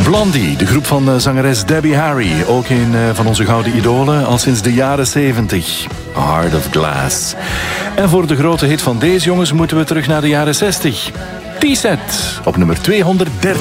Blondie, de groep van zangeres Debbie Harry. Ook een van onze gouden idolen, al sinds de jaren 70. Heart of Glass. En voor de grote hit van deze jongens moeten we terug naar de jaren 60. T-Set op nummer 230.